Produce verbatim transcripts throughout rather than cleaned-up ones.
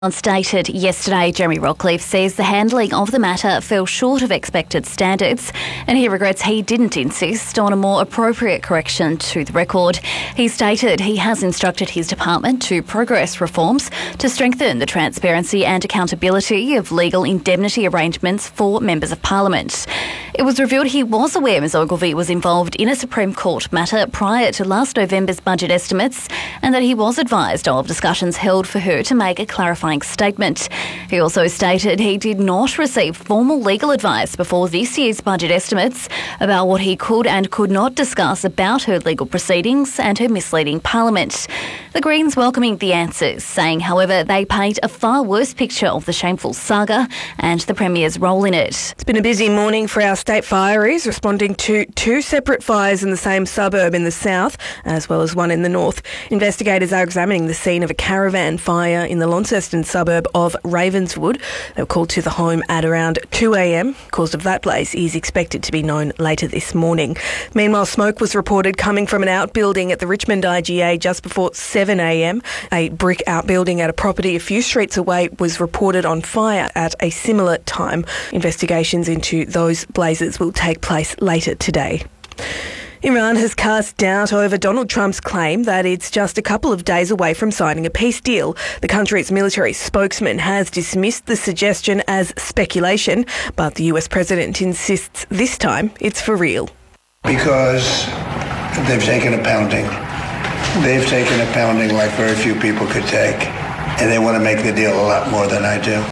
Stated yesterday, Jeremy Rockcliffe says the handling of the matter fell short of expected standards and he regrets he didn't insist on a more appropriate correction to the record. He stated he has instructed his department to progress reforms to strengthen the transparency and accountability of legal indemnity arrangements for members of parliament. It was revealed he was aware Ms Ogilvie was involved in a Supreme Court matter prior to last November's budget estimates and that he was advised of discussions held for her to make a clarifying statement. He also stated he did not receive formal legal advice before this year's budget estimates about what he could and could not discuss about her legal proceedings and her misleading Parliament. The Greens welcoming the answers, saying, however, they paint a far worse picture of the shameful saga and the Premier's role in it. It's been a busy morning for our state fireys, responding to two separate fires in the same suburb in the south, as well as one in the north. Investigators are examining the scene of a caravan fire in the Launceston suburb of Ravenswood. They were called to the home at around two a.m. Cause of that blaze is expected to be known later this morning. Meanwhile, smoke was reported coming from an outbuilding at the Richmond I G A just before seven a.m. A brick outbuilding at a property a few streets away was reported on fire at a similar time. Investigations into those blazes will take place later today. Iran has cast doubt over Donald Trump's claim that it's just a couple of days away from signing a peace deal. The country's military spokesman has dismissed the suggestion as speculation, but the U S president insists this time it's for real. Because they've taken a pounding. They've taken a pounding like very few people could take, and they want to make the deal a lot more than I do.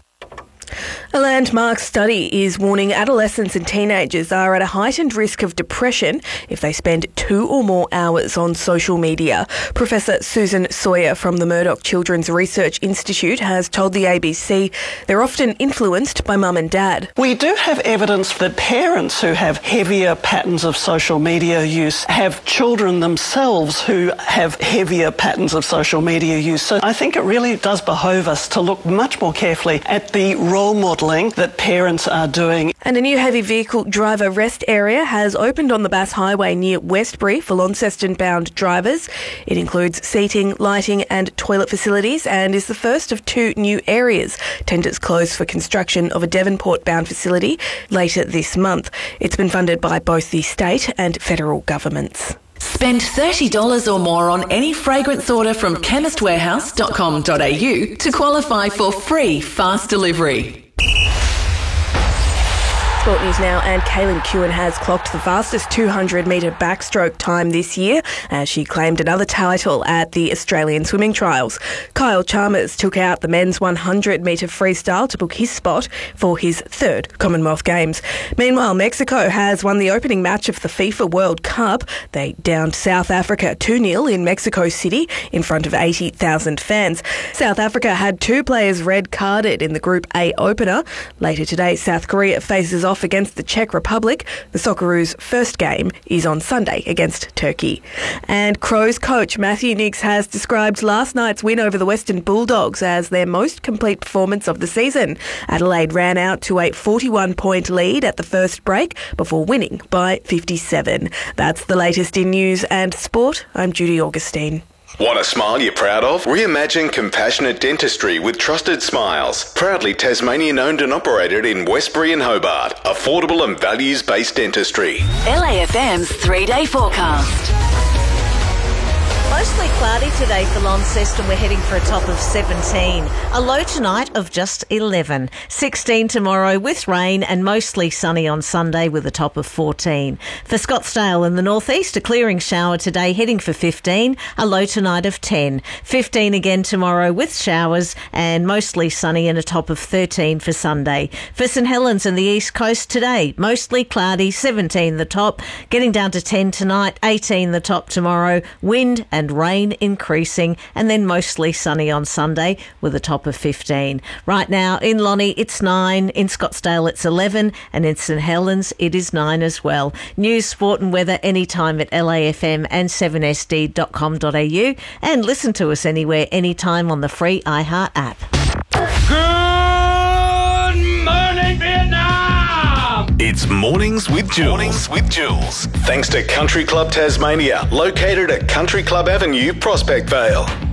A landmark study is warning adolescents and teenagers are at a heightened risk of depression if they spend two or more hours on social media. Professor Susan Sawyer from the Murdoch Children's Research Institute has told the A B C they're often influenced by mum and dad. We do have evidence that parents who have heavier patterns of social media use have children themselves who have heavier patterns of social media use. So I think it really does behove us to look much more carefully at the role model that parents are doing. And a new heavy vehicle driver rest area has opened on the Bass Highway near Westbury for Launceston-bound drivers. It includes seating, lighting and toilet facilities and is the first of two new areas. Tenders close for construction of a Devonport-bound facility later this month. It's been funded by both the state and federal governments. Spend thirty dollars or more on any fragrance order from chemist warehouse dot com dot a u to qualify for free fast delivery. Sport News now, and Kaylin Kewen has clocked the fastest two hundred metre backstroke time this year as she claimed another title at the Australian Swimming Trials. Kyle Chalmers took out the men's one hundred metre freestyle to book his spot for his third Commonwealth Games. Meanwhile, Mexico has won the opening match of the FIFA World Cup. They downed South Africa two nil in Mexico City in front of eighty thousand fans. South Africa had two players red-carded in the Group A opener. Later today, South Korea faces off against the Czech Republic. The Socceroos' first game is on Sunday against Turkey. And Crows coach Matthew Nicks has described last night's win over the Western Bulldogs as their most complete performance of the season. Adelaide ran out to a forty-one point lead at the first break before winning by fifty-seven. That's the latest in news and sport. I'm Judy Augustine. Want a smile you're proud of? Reimagine compassionate dentistry with Trusted Smiles. Proudly Tasmanian owned and operated in Westbury and Hobart. Affordable and values-based dentistry. L A F M's three-day forecast. Mostly cloudy today for Launceston. We're heading for a top of seventeen. A low tonight of just eleven. sixteen tomorrow with rain and mostly sunny on Sunday with a top of fourteen. For Scottsdale in the northeast, a clearing shower today heading for fifteen. A low tonight of ten. fifteen again tomorrow with showers and mostly sunny and a top of thirteen for Sunday. For St Helens and the east coast today, mostly cloudy, seventeen the top. Getting down to ten tonight, eighteen the top tomorrow. Wind and And rain increasing and then mostly sunny on Sunday with a top of fifteen. Right now in Lonnie it's nine, in Scottsdale it's eleven and in St Helens it is nine as well. News, sport and weather anytime at L A F M and seven S D dot com dot a u and listen to us anywhere anytime on the free iHeart app. Good morning, Vietnam! It's Mornings with Jules. Mornings with Jules. Thanks to Country Club Tasmania, located at Country Club Avenue, Prospect Vale.